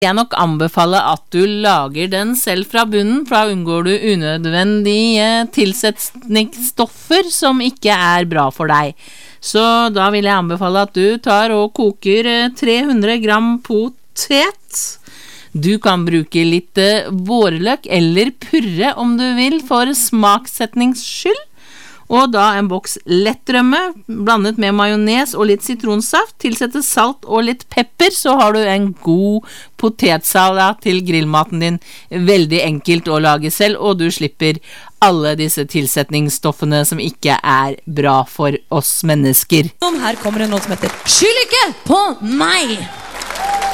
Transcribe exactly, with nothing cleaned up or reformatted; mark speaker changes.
Speaker 1: Jeg nok anbefale at du lager den selv fra bunnen, for da unngår du unødvendige tilsetningsstoffer som ikke er bra for deg. Så da vil jeg anbefale at du tar og koker tre hundre gram potet. Du kan bruke litt vårløk eller purre om du vil for smakssetnings skyld. Og da en boks lettrømme, blandet med majones og litt sitronsaft, tilsette salt og litt pepper, så har du en god potetsalat til grillmaten din. Veldig enkelt å lage selv, og du slipper alle disse tilsetningsstoffene som ikke er bra for oss mennesker.
Speaker 2: Her kommer det noe som heter Skyld ikke på meg!